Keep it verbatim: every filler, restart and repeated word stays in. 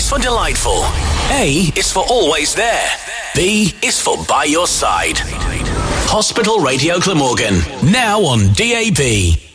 is for delightful. A is for always there. B is for by your side. Hospital Radio Glamorgan, now on D A B.